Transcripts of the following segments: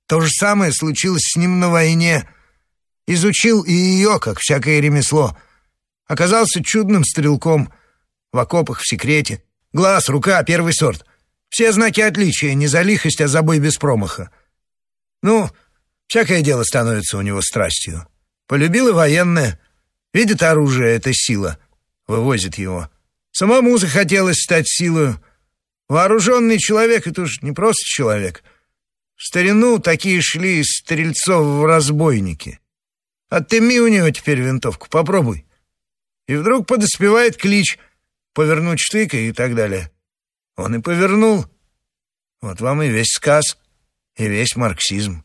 То же самое случилось с ним на войне. Изучил и ее, как всякое ремесло. Оказался чудным стрелком. В окопах, в секрете. Глаз, рука, первый сорт. Все знаки отличия, не за лихость, а за бой без промаха. Ну, всякое дело становится у него страстью. Полюбил и военное. Видит оружие — это сила. Вывозит его. Самому захотелось стать силою. Вооруженный человек — это уж не просто человек. В старину такие шли из стрельцов в разбойники. Отыми у него теперь винтовку, попробуй. И вдруг подоспевает клич повернуть штык и так далее. Он и повернул. Вот вам и весь сказ, и весь марксизм.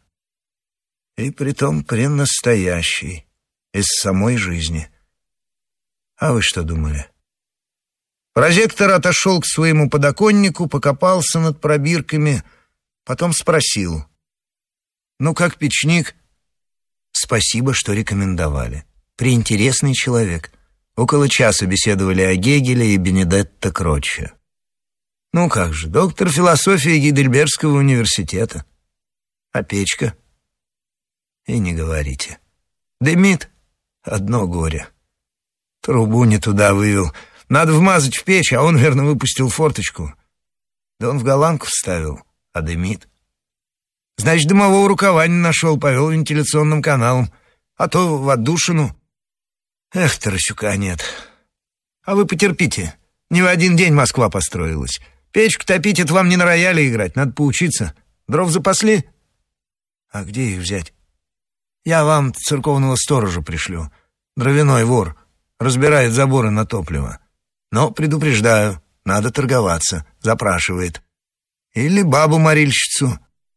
И притом пренастоящий, из самой жизни. А вы что думали? Прозектор отошел к своему подоконнику, покопался над пробирками, потом спросил: «Ну, как печник?» «Спасибо, что рекомендовали. Преинтересный человек. Около часа беседовали о Гегеле и Бенедетто Кроччо». «Ну как же, доктор философии Гейдельбергского университета. А печка?» «И не говорите. Дымит. Одно горе. Трубу не туда вывел. Надо вмазать в печь, а он, верно, выпустил форточку. Да он в голландку вставил, а дымит. Значит, дымового рукава не нашел, повел вентиляционным каналом. А то в отдушину. Эх, Тарасюка нет. А вы потерпите. Не в один день Москва построилась. Печку топить — это вам не на рояле играть, надо поучиться. Дров запасли? А где их взять? Я вам церковного сторожа пришлю. Дровяной вор. Разбирает заборы на топливо. Но предупреждаю, надо торговаться. Запрашивает. Или бабу-морильщицу.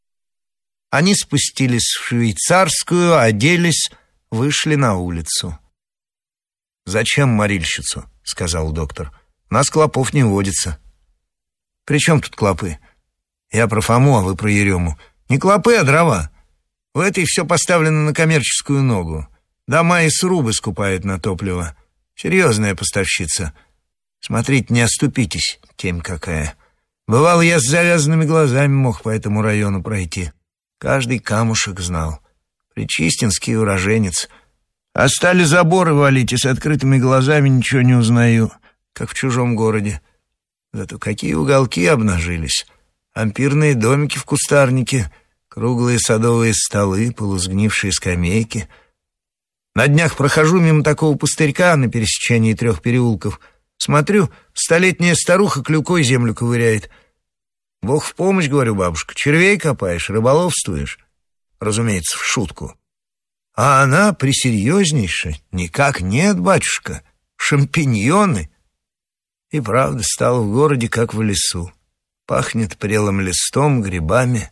Они спустились в швейцарскую, оделись, вышли на улицу. «Зачем морильщицу?» — сказал доктор. «У нас клопов не водится». «При чем тут клопы? Я про Фому, а вы про Ерему. Не клопы, а дрова. У этой все поставлено на коммерческую ногу. Дома и срубы скупает на топливо. Серьезная поставщица. Смотрите, не оступитесь, темь какая. Бывало, я с завязанными глазами мог по этому району пройти. Каждый камушек знал. Причистинский уроженец. А стали заборы валить, и с открытыми глазами ничего не узнаю, как в чужом городе. Зато какие уголки обнажились. Ампирные домики в кустарнике, круглые садовые столы, полусгнившие скамейки. На днях прохожу мимо такого пустырька на пересечении 3 переулков. Смотрю, столетняя старуха клюкой землю ковыряет. «Бог в помощь, — говорю, бабушка, — червей копаешь, рыболовствуешь». Разумеется, в шутку. А она присерьезнейше: «Никак нет, батюшка, шампиньоны». И правда, стало в городе, как в лесу. Пахнет прелым листом, грибами.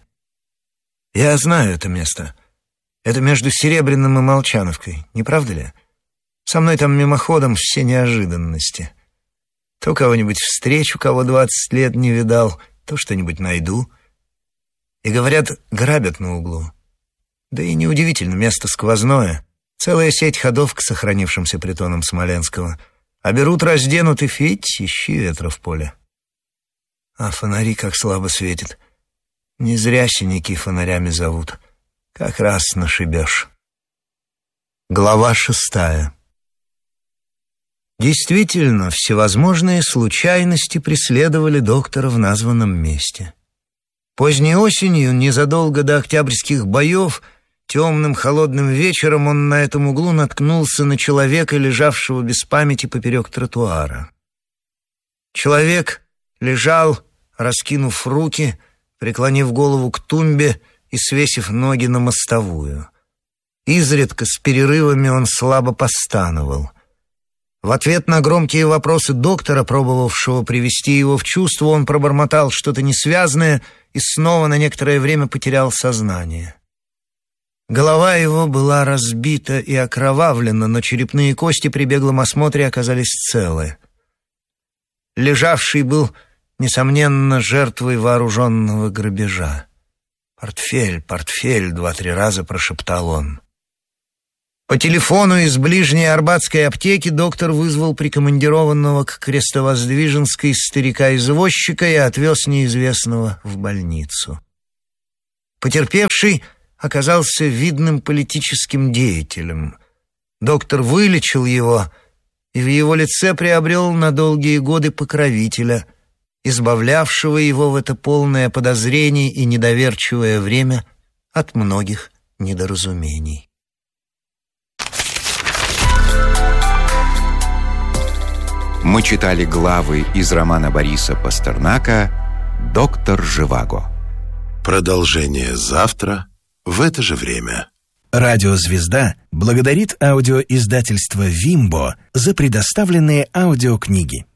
Я знаю это место. Это между Серебряным и Молчановкой, не правда ли? Со мной там мимоходом все неожиданности. То кого-нибудь встречу, кого 20 лет не видал, то что-нибудь найду. И, говорят, грабят на углу. Да и неудивительно, место сквозное. Целая сеть ходов к сохранившимся притонам Смоленского. А берут, разденут и фить, ищи ветра в поле. А фонари как слабо светят. Не зря синяки фонарями зовут. Как раз нашибешь. Глава 6. Действительно, всевозможные случайности преследовали доктора в названном месте. Поздней осенью, незадолго до октябрьских боев, темным холодным вечером он на этом углу наткнулся на человека, лежавшего без памяти поперек тротуара. Человек лежал, раскинув руки, преклонив голову к тумбе и свесив ноги на мостовую. Изредка с перерывами он слабо постановал. В ответ на громкие вопросы доктора, пробовавшего привести его в чувство, он пробормотал что-то несвязное и снова на некоторое время потерял сознание. Голова его была разбита и окровавлена, но черепные кости при беглом осмотре оказались целы. Лежавший был, несомненно, жертвой вооруженного грабежа. «Портфель, портфель!» — 2-3 раза прошептал он. По телефону из ближней арбатской аптеки доктор вызвал прикомандированного к Крестовоздвиженской старика-извозчика и отвез неизвестного в больницу. Потерпевший оказался видным политическим деятелем. Доктор вылечил его и в его лице приобрел на долгие годы покровителя, избавлявшего его в это полное подозрений и недоверчивое время от многих недоразумений. Мы читали главы из романа Бориса Пастернака «Доктор Живаго». Продолжение завтра в это же время. Радио «Звезда» благодарит аудиоиздательство «Вимбо» за предоставленные аудиокниги.